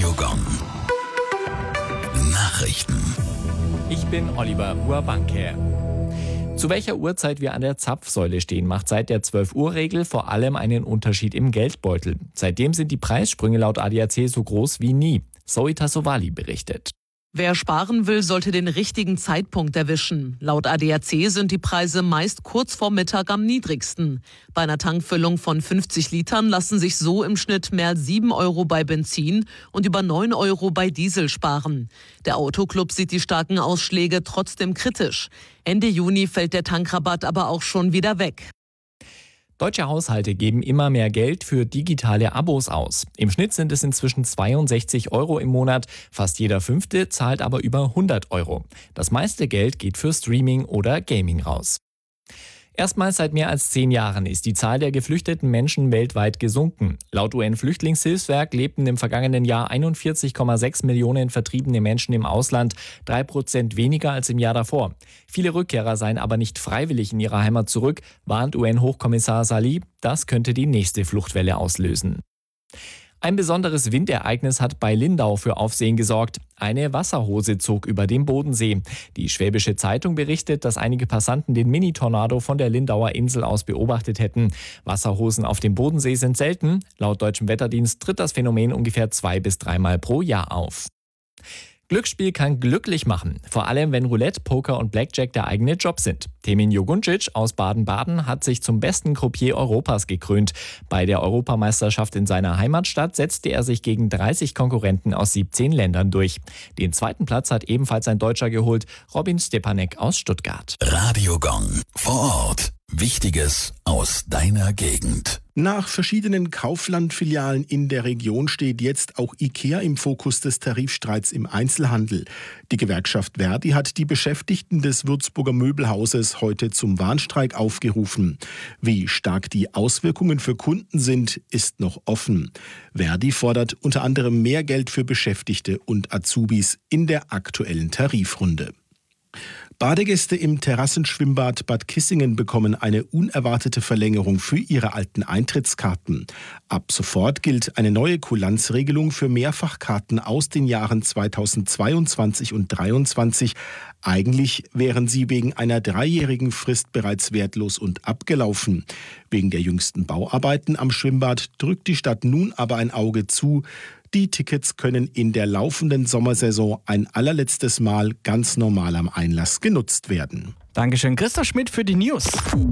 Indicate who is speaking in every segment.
Speaker 1: Radio Gong. Nachrichten.
Speaker 2: Ich bin Oliver Urbanke. Zu welcher Uhrzeit wir an der Zapfsäule stehen, macht seit der 12-Uhr-Regel vor allem einen Unterschied im Geldbeutel. Seitdem sind die Preissprünge laut ADAC so groß wie nie. Zoe Tassovali berichtet.
Speaker 3: Wer sparen will, sollte den richtigen Zeitpunkt erwischen. Laut ADAC sind die Preise meist kurz vor Mittag am niedrigsten. Bei einer Tankfüllung von 50 Litern lassen sich so im Schnitt mehr als 7 Euro bei Benzin und über 9 Euro bei Diesel sparen. Der Autoclub sieht die starken Ausschläge trotzdem kritisch. Ende Juni fällt der Tankrabatt aber auch schon wieder weg.
Speaker 2: Deutsche Haushalte geben immer mehr Geld für digitale Abos aus. Im Schnitt sind es inzwischen 62 Euro im Monat. Fast jeder Fünfte zahlt aber über 100 Euro. Das meiste Geld geht für Streaming oder Gaming raus. Erstmals seit mehr als 10 Jahren ist die Zahl der geflüchteten Menschen weltweit gesunken. Laut UN-Flüchtlingshilfswerk lebten im vergangenen Jahr 41,6 Millionen vertriebene Menschen im Ausland, 3% weniger als im Jahr davor. Viele Rückkehrer seien aber nicht freiwillig in ihrer Heimat zurück, warnt UN-Hochkommissar Salih. Das könnte die nächste Fluchtwelle auslösen. Ein besonderes Windereignis hat bei Lindau für Aufsehen gesorgt. Eine Wasserhose zog über dem Bodensee. Die Schwäbische Zeitung berichtet, dass einige Passanten den Mini-Tornado von der Lindauer Insel aus beobachtet hätten. Wasserhosen auf dem Bodensee sind selten. Laut Deutschem Wetterdienst tritt das Phänomen ungefähr 2- bis 3-mal pro Jahr auf. Glücksspiel kann glücklich machen, vor allem wenn Roulette, Poker und Blackjack der eigene Job sind. Temin Joguncic aus Baden-Baden hat sich zum besten Croupier Europas gekrönt. Bei der Europameisterschaft in seiner Heimatstadt setzte er sich gegen 30 Konkurrenten aus 17 Ländern durch. Den zweiten Platz hat ebenfalls ein Deutscher geholt, Robin Stepanek aus Stuttgart.
Speaker 1: Radio Gong. Vor Ort. Wichtiges aus deiner Gegend.
Speaker 4: Nach verschiedenen Kaufland-Filialen in der Region steht jetzt auch IKEA im Fokus des Tarifstreits im Einzelhandel. Die Gewerkschaft Verdi hat die Beschäftigten des Würzburger Möbelhauses heute zum Warnstreik aufgerufen. Wie stark die Auswirkungen für Kunden sind, ist noch offen. Verdi fordert unter anderem mehr Geld für Beschäftigte und Azubis in der aktuellen Tarifrunde. Badegäste im Terrassenschwimmbad Bad Kissingen bekommen eine unerwartete Verlängerung für ihre alten Eintrittskarten. Ab sofort gilt eine neue Kulanzregelung für Mehrfachkarten aus den Jahren 2022 und 2023. Eigentlich wären sie wegen einer 3-jährigen Frist bereits wertlos und abgelaufen. Wegen der jüngsten Bauarbeiten am Schwimmbad drückt die Stadt nun aber ein Auge zu. Die Tickets können in der laufenden Sommersaison ein allerletztes Mal ganz normal am Einlass genutzt werden.
Speaker 5: Dankeschön, Christoph Schmidt für die News.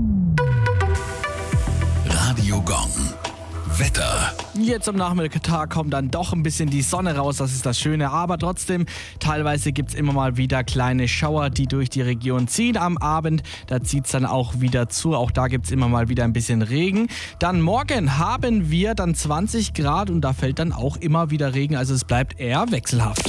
Speaker 1: Radio Gong. Wetter.
Speaker 5: Jetzt am Nachmittag kommt dann doch ein bisschen die Sonne raus, das ist das Schöne. Aber trotzdem, teilweise gibt es immer mal wieder kleine Schauer, die durch die Region ziehen. Am Abend, da zieht es dann auch wieder zu. Auch da gibt es immer mal wieder ein bisschen Regen. Dann morgen haben wir dann 20 Grad und da fällt dann auch immer wieder Regen. Also es bleibt eher wechselhaft.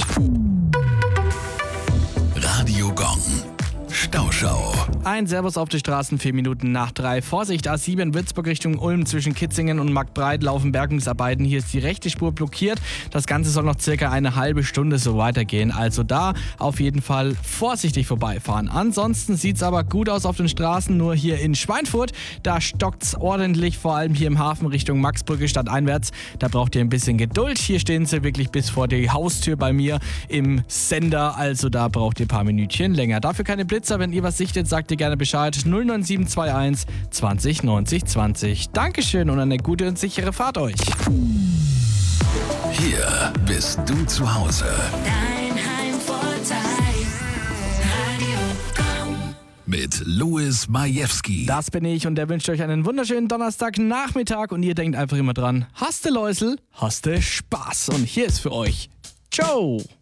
Speaker 1: Radio Gong. Stauschau.
Speaker 5: Ein Servus auf die Straßen, 4 Minuten nach 3. Vorsicht, A7 Würzburg Richtung Ulm zwischen Kitzingen und Marktbreit laufen Bergungsarbeiten. Hier ist die rechte Spur blockiert. Das Ganze soll noch circa eine halbe Stunde so weitergehen. Also da auf jeden Fall vorsichtig vorbeifahren. Ansonsten sieht es aber gut aus auf den Straßen. Nur hier in Schweinfurt, da stockt es ordentlich. Vor allem hier im Hafen Richtung Maxbrücke stadteinwärts. Da braucht ihr ein bisschen Geduld. Hier stehen sie wirklich bis vor die Haustür bei mir im Sender. Also da braucht ihr ein paar Minütchen länger. Dafür keine Blitzer. Wenn ihr was sichtet, sagt ihr gerne Bescheid. 09721 20 90 20. Dankeschön und eine gute und sichere Fahrt euch.
Speaker 1: Hier bist du zu Hause.
Speaker 6: Dein Heimvorteil. Radio Gong.
Speaker 1: Mit Louis Majewski.
Speaker 5: Das bin ich und der wünscht euch einen wunderschönen Donnerstagnachmittag und ihr denkt einfach immer dran, hast du Läusel, hast du Spaß. Und hier ist für euch Joe.